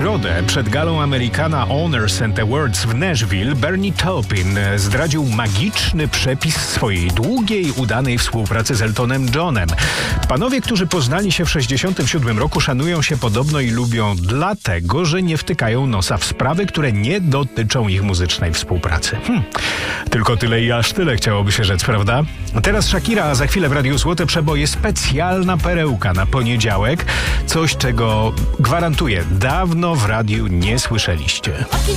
środę przed galą Americana Honors and Awards w Nashville Bernie Taupin zdradził magiczny przepis swojej długiej, udanej współpracy z Eltonem Johnem. Panowie, którzy poznali się w 1967 roku, szanują się podobno i lubią dlatego, że nie wtykają nosa w sprawy, które nie dotyczą ich muzycznej współpracy. Tylko tyle i aż tyle chciałoby się rzec, prawda? Teraz Shakira, a za chwilę w Radiu Złote Przeboje specjalna perełka na poniedziałek. Coś, czego gwarantuję, dawno w radiu nie słyszeliście.